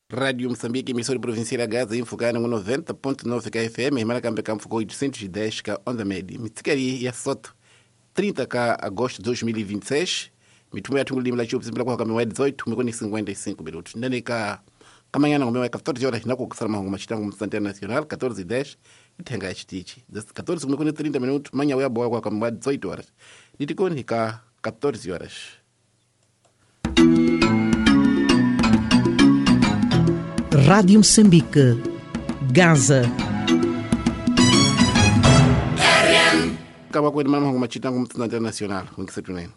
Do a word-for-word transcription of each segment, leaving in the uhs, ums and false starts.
Rádio Moçambique, emissora provincial Gaza, enfocada no noventa ponto nove K F M, Maracambe Campo ficou oitocentos e dez K onda média. Mitikari e Soto, trinta K agosto de dois mil e vinte e seis. Mitumia tungu limla chup simpla kwa kama dezoito, mikoni cinquenta e cinco minutos. Ndani ka amanhã não meu é quatorze horas na ko kusarma ngoma chitangu msante nacional quatorze e dez itenga htiti. quatorze mikoni trinta minutos, manhã é boa kwa kama dezoito horas. Nitikoni ka quatorze horas. Rádio Moçambique, Gaza. Acaba com o irmão Machitão como estudante internacional. O que você tem?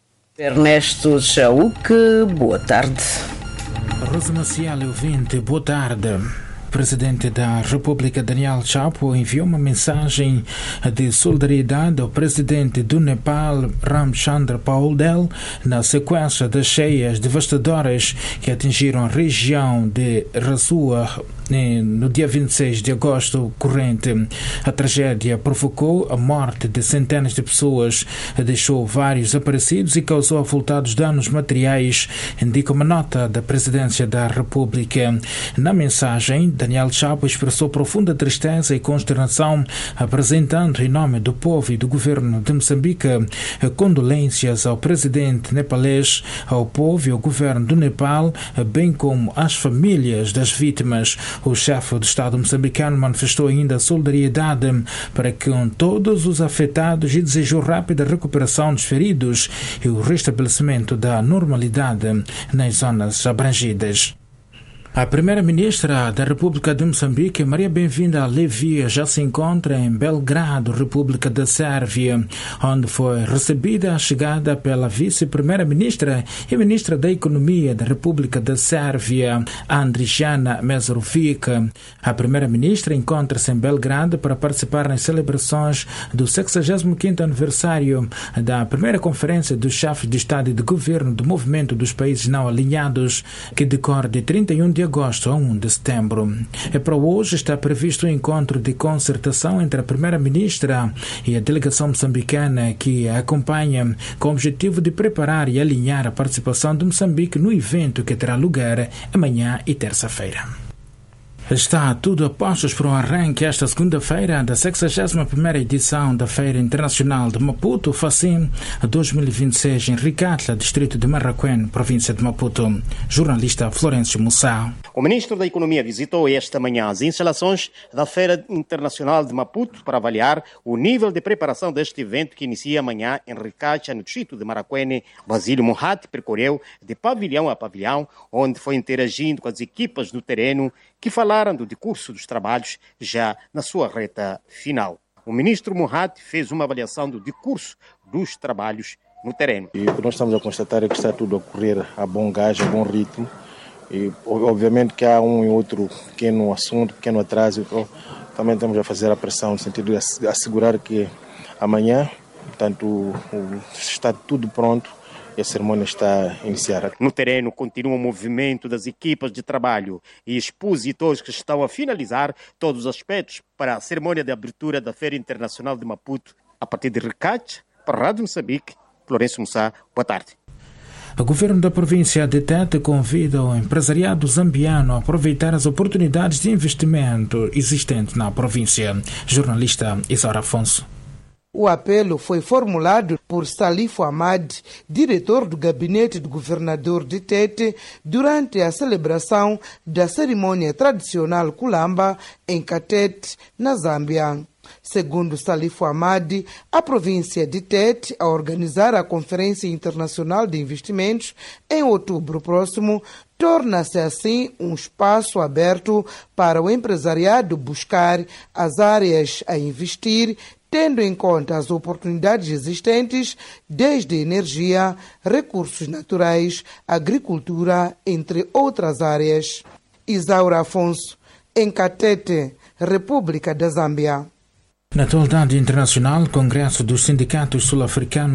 Ernesto Chauque, boa tarde. Rosa Maciel, ouvinte, boa tarde. O presidente da República, Daniel Chapo, enviou uma mensagem de solidariedade ao presidente do Nepal, Ramchandra Paul, na sequência das cheias devastadoras que atingiram a região de Rasua no dia vinte e seis de agosto corrente. A tragédia provocou a morte de centenas de pessoas, deixou vários desaparecidos e causou avultados danos materiais, indica uma nota da Presidência da República. Na mensagem, Daniel Chapo expressou profunda tristeza e consternação, apresentando em nome do povo e do governo de Moçambique condolências ao presidente nepalês, ao povo e ao governo do Nepal, bem como às famílias das vítimas. O chefe do Estado moçambicano manifestou ainda solidariedade para com todos os afetados e desejou rápida recuperação dos feridos e o restabelecimento da normalidade nas zonas abrangidas. A primeira-ministra da República de Moçambique, Maria Bem-vinda Levi, já se encontra em Belgrado, República da Sérvia, onde foi recebida a chegada pela vice-primeira-ministra e ministra da Economia da República da Sérvia, Andrijana Mesrovic. A primeira-ministra encontra-se em Belgrado para participar nas celebrações do sexagésimo quinto aniversário da primeira conferência dos chefes de Estado e de Governo do Movimento dos Países Não Alinhados, que decorre de trinta e um de agosto a um de setembro. E para hoje está previsto um encontro de concertação entre a primeira-ministra e a delegação moçambicana que a acompanha, com o objetivo de preparar e alinhar a participação de Moçambique no evento que terá lugar amanhã e terça-feira. Está tudo a postos para o arranque esta segunda-feira da sexagésima primeira edição da Feira Internacional de Maputo, FACIM dois mil e vinte e seis, em Ricatla, distrito de Marraquém, província de Maputo. Jornalista Florencio Mussá. O ministro da Economia visitou esta manhã as instalações da Feira Internacional de Maputo para avaliar o nível de preparação deste evento que inicia amanhã em Ricatla, no distrito de Marraquém. Basílio Muhat percorreu de pavilhão a pavilhão, onde foi interagindo com as equipas no terreno que falaram do decurso dos trabalhos já na sua reta final. O ministro Muhat fez uma avaliação do decurso dos trabalhos no terreno. E o que nós estamos a constatar é que está tudo a correr a bom gás, a bom ritmo. E obviamente que há um e outro pequeno assunto, pequeno atraso. Então, também estamos a fazer a pressão no sentido de assegurar que amanhã, portanto, está tudo pronto e a cerimônia está a iniciar. No terreno continua o movimento das equipas de trabalho e expositores que estão a finalizar todos os aspectos para a cerimônia de abertura da Feira Internacional de Maputo. A partir de Ricate, para a Rádio Moçambique, Florencio Mussá, boa tarde. O governo da província de Tete convida o empresariado zambiano a aproveitar as oportunidades de investimento existentes na província. Jornalista Isaura Afonso. O apelo foi formulado por Salifo Ahmad, diretor do gabinete do governador de Tete, durante a celebração da cerimônia tradicional Kulamba em Katete, na Zâmbia. Segundo Salifo Ahmad, a província de Tete, a organizar a Conferência Internacional de Investimentos em outubro próximo, torna-se assim um espaço aberto para o empresariado buscar as áreas a investir, tendo em conta as oportunidades existentes, desde energia, recursos naturais, agricultura, entre outras áreas. Isaura Afonso, em Katete, República da Zâmbia. Na atualidade internacional, o Congresso dos Sindicatos Sul-Africanos